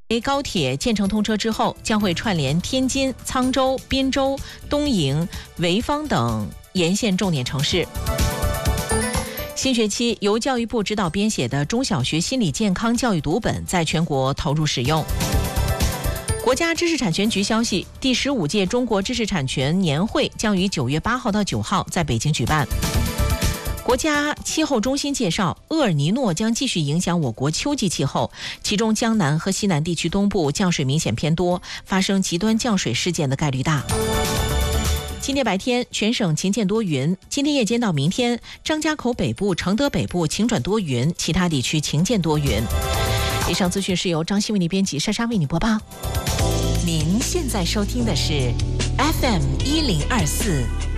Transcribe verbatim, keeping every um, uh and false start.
高铁建成通车之后，将会串联天津、沧州、滨州、东营、潍坊等沿线重点城市。新学期由教育部指导编写的中小学心理健康教育读本在全国投入使用。国家知识产权局消息，第十五届中国知识产权年会将于九月八号到九号在北京举办。国家气候中心介绍，厄尔尼诺将继续影响我国秋季气候，其中江南和西南地区东部降水明显偏多，发生极端降水事件的概率大。今天白天全省晴间多云，今天夜间到明天张家口北部、承德北部晴转多云，其他地区晴间多云。以上资讯是由张新为你编辑，莎莎为你播报。您现在收听的是 F M 一零二四